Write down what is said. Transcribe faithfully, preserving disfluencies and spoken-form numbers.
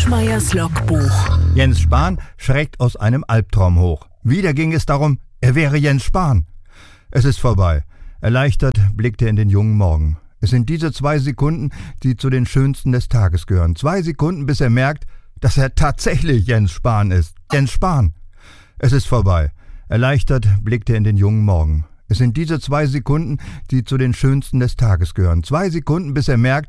Wischmeiers Logbuch. Jens Spahn schreckt aus einem Albtraum hoch. Wieder ging es darum, er wäre Jens Spahn. Es ist vorbei. Erleichtert blickt er in den jungen Morgen. Es sind diese zwei Sekunden, die zu den schönsten des Tages gehören. Zwei Sekunden, bis er merkt, dass er tatsächlich Jens Spahn ist. Jens Spahn. Es ist vorbei. Erleichtert blickt er in den jungen Morgen. Es sind diese zwei Sekunden, die zu den schönsten des Tages gehören. Zwei Sekunden, bis er merkt,